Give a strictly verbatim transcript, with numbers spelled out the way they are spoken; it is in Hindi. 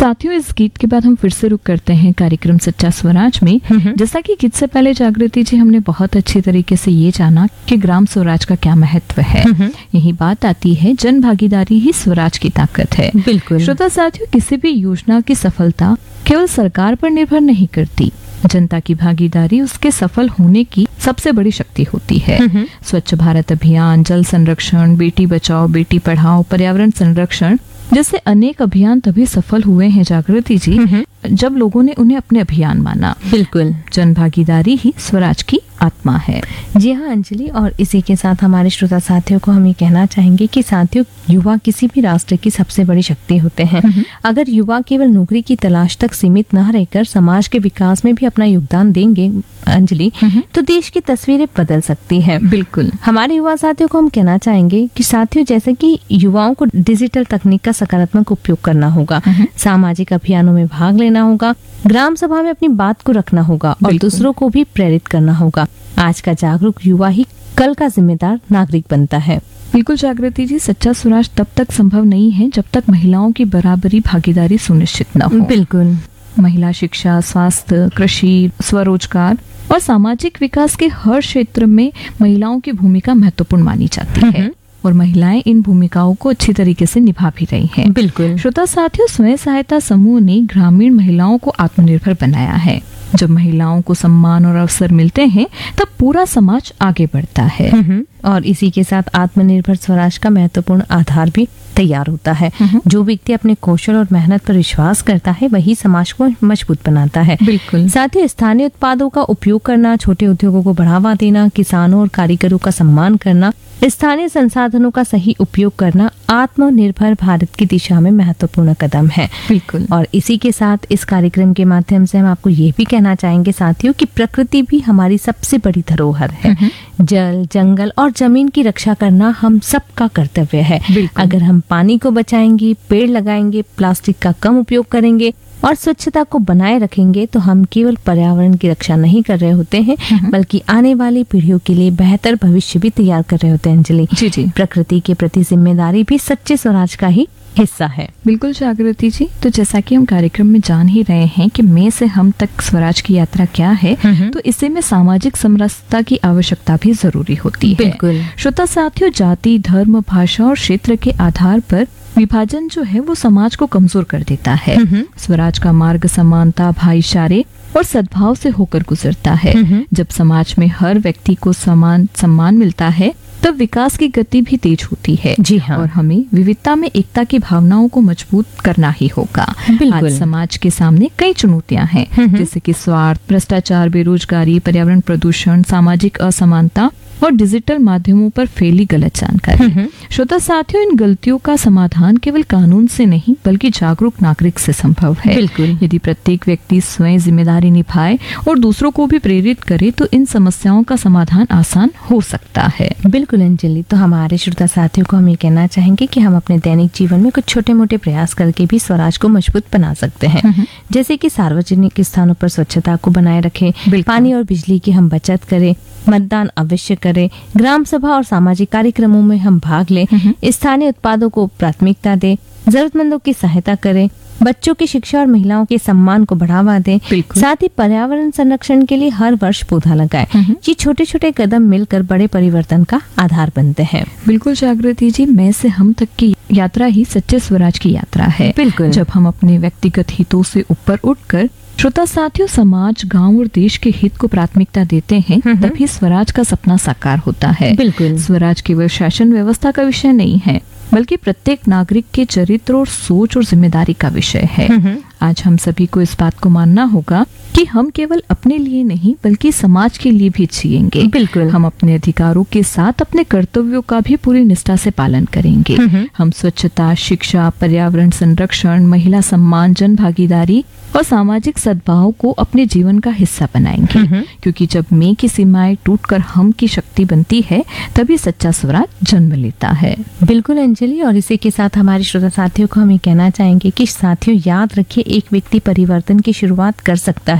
साथियों, इस गीत के बाद हम फिर से रुक करते हैं कार्यक्रम सच्चा स्वराज में। जैसा कि गीत से पहले जागृति जी हमने बहुत अच्छी तरीके से ये जाना कि ग्राम स्वराज का क्या महत्व है। यही बात आती है, जन भागीदारी ही स्वराज की ताकत है। बिल्कुल श्रोता साथियों, किसी भी योजना की सफलता केवल सरकार पर निर्भर नहीं करती, जनता की भागीदारी उसके सफल होने की सबसे बड़ी शक्ति होती है। स्वच्छ भारत अभियान, जल संरक्षण, बेटी बचाओ बेटी पढ़ाओ, पर्यावरण संरक्षण जैसे अनेक अभियान तभी सफल हुए हैं जागृति जी जब लोगों ने उन्हें अपने अभियान माना। बिल्कुल, जन भागीदारी ही स्वराज की आत्मा है। जी हाँ अंजलि, और इसी के साथ हमारे श्रोता साथियों को हम ये कहना चाहेंगे कि साथियों, युवा किसी भी राष्ट्र की सबसे बड़ी शक्ति होते हैं। अगर युवा केवल नौकरी की तलाश तक सीमित न रहकर समाज के विकास में भी अपना योगदान देंगे अंजलि, तो देश की तस्वीरें बदल सकती है। बिल्कुल, हमारे युवा साथियों को हम कहना चाहेंगे कि साथियों, जैसे कि युवाओं को डिजिटल तकनीक का सकारात्मक उपयोग करना होगा, सामाजिक अभियानों में भाग लेना होगा, ग्राम सभा में अपनी बात को रखना होगा और दूसरों को भी प्रेरित करना होगा। आज का जागरूक युवा ही कल का जिम्मेदार नागरिक बनता है। बिल्कुल जागृति जी, सच्चा स्वराज तब तक संभव नहीं है जब तक महिलाओं की बराबरी भागीदारी सुनिश्चित न हो। बिल्कुल, महिला शिक्षा, स्वास्थ्य, कृषि, स्वरोजगार और सामाजिक विकास के हर क्षेत्र में महिलाओं की भूमिका महत्वपूर्ण मानी जाती है और महिलाएं इन भूमिकाओं को अच्छी तरीके से निभा भी रही हैं। बिल्कुल श्रोता साथियों, स्वयं सहायता समूह ने ग्रामीण महिलाओं को आत्मनिर्भर बनाया है। जब महिलाओं को सम्मान और अवसर मिलते हैं तब पूरा समाज आगे बढ़ता है और इसी के साथ आत्मनिर्भर स्वराज का महत्वपूर्ण आधार भी तैयार होता है। जो व्यक्ति अपने कौशल और मेहनत पर विश्वास करता है वही समाज को मजबूत बनाता है। बिल्कुल, साथ ही स्थानीय उत्पादों का उपयोग करना, छोटे उद्योगों को बढ़ावा देना, किसानों और कारीगरों का सम्मान करना, स्थानीय संसाधनों का सही उपयोग करना आत्मनिर्भर भारत की दिशा में महत्वपूर्ण कदम है। बिल्कुल, और इसी के साथ इस कार्यक्रम के माध्यम से हम आपको ये भी कहना चाहेंगे साथियों कि प्रकृति भी हमारी सबसे बड़ी धरोहर है। जल, जंगल और जमीन की रक्षा करना हम सबका कर्तव्य है। अगर हम पानी को बचाएंगे, पेड़ लगाएंगे, प्लास्टिक का कम उपयोग करेंगे और स्वच्छता को बनाए रखेंगे तो हम केवल पर्यावरण की रक्षा नहीं कर रहे होते हैं बल्कि आने वाली पीढ़ियों के लिए बेहतर भविष्य भी तैयार कर रहे होते हैं। अंजलि जी जी, प्रकृति के प्रति जिम्मेदारी भी सच्चे स्वराज का ही हिस्सा है। बिल्कुल जागृति जी, तो जैसा कि हम कार्यक्रम में जान ही रहे हैं कि मैं से हम तक स्वराज की यात्रा क्या है, तो इसे में सामाजिक समरसता की आवश्यकता भी जरूरी होती है। बिल्कुल श्रोता साथियों, जाति, धर्म, भाषा और क्षेत्र के आधार पर विभाजन जो है वो समाज को कमजोर कर देता है। स्वराज का मार्ग समानता, भाईचारे और सद्भाव से होकर गुजरता है। जब समाज में हर व्यक्ति को समान सम्मान मिलता है तब विकास की गति भी तेज होती है। जी हाँ। और हमें विविधता में एकता की भावनाओं को मजबूत करना ही होगा। आज समाज के सामने कई चुनौतियां हैं, जैसे कि स्वार्थ, भ्रष्टाचार, बेरोजगारी, पर्यावरण प्रदूषण, सामाजिक असमानता और डिजिटल माध्यमों पर फैली गलत जानकारी। श्रोता साथियों, इन गलतियों का समाधान केवल कानून से नहीं बल्कि जागरूक नागरिक से संभव है। बिल्कुल, यदि प्रत्येक व्यक्ति स्वयं जिम्मेदारी निभाए और दूसरों को भी प्रेरित करे तो इन समस्याओं का समाधान आसान हो सकता है। बिल्कुल अंजलि, तो हमारे श्रोता साथियों को हम ये कहना चाहेंगे कि हम अपने दैनिक जीवन में कुछ छोटे मोटे प्रयास करके भी स्वराज को मजबूत बना सकते हैं। जैसे कि सार्वजनिक स्थानों पर स्वच्छता को बनाए रखें, पानी और बिजली की हम बचत करें, मतदान अवश्य करें, ग्राम सभा और सामाजिक कार्यक्रमों में हम भाग लें, स्थानीय उत्पादों को प्राथमिकता दें, जरूरतमंदों की सहायता करें, बच्चों की शिक्षा और महिलाओं के सम्मान को बढ़ावा दें, साथ ही पर्यावरण संरक्षण के लिए हर वर्ष पौधा लगाएं। ये छोटे छोटे कदम मिलकर बड़े परिवर्तन का आधार बनते हैं। बिल्कुल जागृति जी, मैं से हम तक की यात्रा ही सच्चे स्वराज की यात्रा है। बिल्कुल, जब हम अपने व्यक्तिगत हितों से ऊपर उठकर श्रोता साथियों समाज, गांव और देश के हित को प्राथमिकता देते हैं तभी स्वराज का सपना साकार होता है। बिल्कुल, स्वराज केवल शासन व्यवस्था का विषय नहीं है बल्कि प्रत्येक नागरिक के चरित्र और सोच और जिम्मेदारी का विषय है। आज हम सभी को इस बात को मानना होगा कि हम केवल अपने लिए नहीं बल्कि समाज के लिए भी जिएंगे। बिल्कुल, हम अपने अधिकारों के साथ अपने कर्तव्यों का भी पूरी निष्ठा से पालन करेंगे। हम स्वच्छता, शिक्षा, पर्यावरण संरक्षण, महिला सम्मान, जन भागीदारी और सामाजिक सद्भाव को अपने जीवन का हिस्सा बनाएंगे, क्योंकि जब मैं की सीमाएं टूटकर हम की शक्ति बनती है तभी सच्चा स्वराज जन्म लेता है। बिल्कुल अंजलि, और इसी के साथ हमारे श्रोता साथियों को हम ये कहना चाहेंगे कि साथियों याद रखिए, एक व्यक्ति परिवर्तन की शुरुआत कर सकता है।